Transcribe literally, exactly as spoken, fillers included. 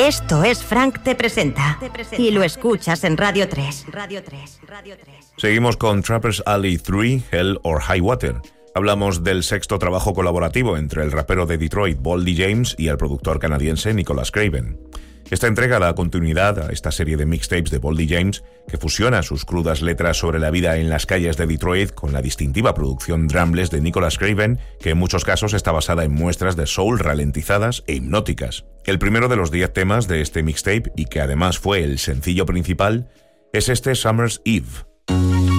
Esto es Frank Te Presenta, y lo escuchas en Radio tres. Seguimos con Trappers Alley tres, Hell or High Water. Hablamos del sexto trabajo colaborativo entre el rapero de Detroit, Boldy James, y el productor canadiense Nicholas Craven. Esta entrega da continuidad a esta serie de mixtapes de Boldy James, que fusiona sus crudas letras sobre la vida en las calles de Detroit con la distintiva producción drumless de Nicholas Craven, que en muchos casos está basada en muestras de soul ralentizadas e hipnóticas. El primero de los diez temas de este mixtape, y que además fue el sencillo principal, es este Summer's Eve.